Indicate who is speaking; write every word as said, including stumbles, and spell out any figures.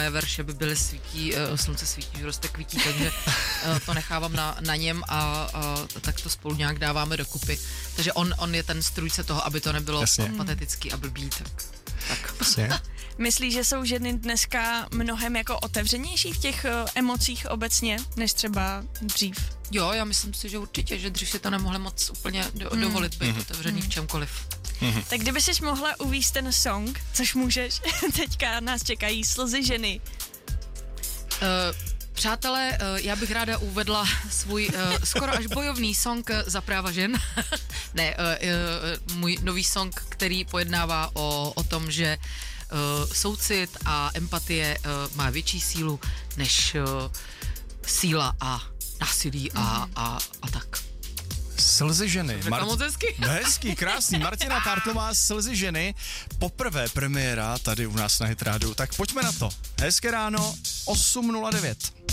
Speaker 1: moje verše by byly svítí, uh, slunce svítí, že roste kvítí, takže uh, to nechávám na, na něm a, a tak to spolu nějak dáváme dokupy. Takže on, on je ten strůjce toho, aby to nebylo Jasně. patetický a blbý, tak... tak.
Speaker 2: Jasně.
Speaker 3: Myslíš, že jsou ženy dneska mnohem jako otevřenější v těch uh, emocích obecně, než třeba dřív?
Speaker 1: Jo, já myslím si, že určitě, že dřív si to nemohli moc úplně do, mm. dovolit být mm. otevřený mm. v čemkoliv.
Speaker 3: Mm. Tak kdyby jsi mohla uvést ten song, což můžeš, teďka nás čekají Slzy ženy.
Speaker 1: Uh, Přátelé, uh, já bych ráda uvedla svůj uh, skoro až bojovný song za práva žen. ne, uh, uh, můj nový song, který pojednává o, o tom, že uh, soucit a empatie uh, má větší sílu než uh, síla a násilí a, a, a tak.
Speaker 2: Slzy ženy.
Speaker 1: Řekla moc hezky.
Speaker 2: Hezký, krásný. Martina Tartlová, Slzy ženy. Poprvé premiéra tady u nás na Hit Rádiu. Tak pojďme na to. Hezké ráno, osm nula devět.